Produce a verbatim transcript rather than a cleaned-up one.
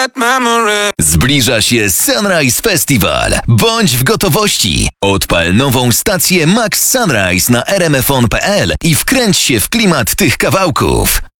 bad memory. Zbliża się Sunrise Festival. Bądź w gotowości. Odpal nową stację Max Sunrise na r m f on kropka p l i wkręć się w klimat tych kawałków.